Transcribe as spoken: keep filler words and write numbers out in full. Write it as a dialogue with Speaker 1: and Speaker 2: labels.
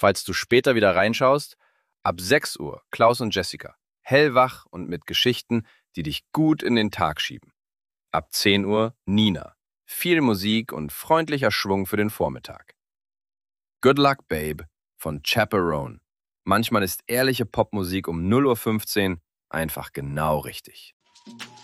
Speaker 1: Falls du später wieder reinschaust, ab sechs Uhr Klaus und Jessica. Hellwach und mit Geschichten, die dich gut in den Tag schieben. Ab zehn Uhr Nina. Viel Musik und freundlicher Schwung für den Vormittag. Good Luck Babe von Chaperone. Manchmal ist ehrliche Popmusik um null Uhr fünfzehn einfach genau richtig.